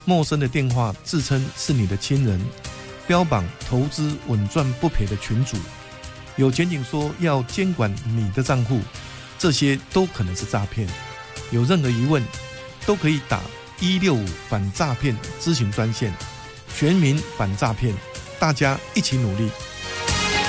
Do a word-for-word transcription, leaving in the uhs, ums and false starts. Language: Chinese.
陌生的电话自称是你的亲人，标榜投资稳赚不赔的群组，有检警说要监管你的账户，这些都可能是诈骗。有任何疑问都可以打一六五反诈骗咨询专线，全民反诈骗，大家一起努力。